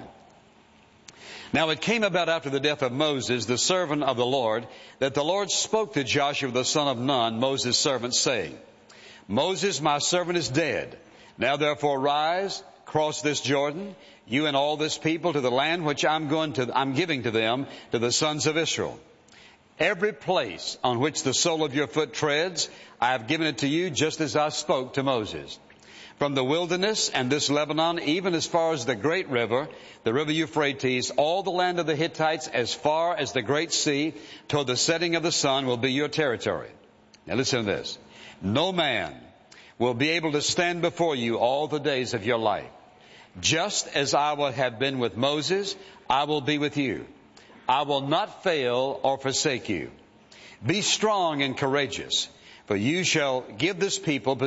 Now it came about after the death of Moses, the servant of the Lord, that the Lord spoke to Joshua the son of Nun, Moses' servant, saying, Moses, my servant, is dead. Now therefore rise, cross this Jordan, you and all this people, to the land which I'm giving to them, to the sons of Israel. Every place on which the sole of your foot treads, I have given it to you, just as I spoke to Moses. From the wilderness and this Lebanon, even as far as the great river, the river Euphrates, all the land of the Hittites, as far as the great sea, toward the setting of the sun, will be your territory. Now listen to this. No man will be able to stand before you all the days of your life. Just as I will have been with Moses, I will be with you. I will not fail or forsake you. Be strong and courageous, for you shall give this people